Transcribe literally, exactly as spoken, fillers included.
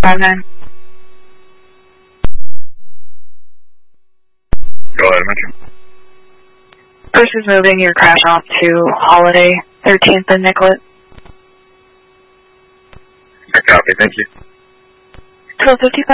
five nine. Go ahead, Metro. First is moving your crash off to Holiday, thirteenth and Nicollet. Copy, thank you. twelve fifty-five.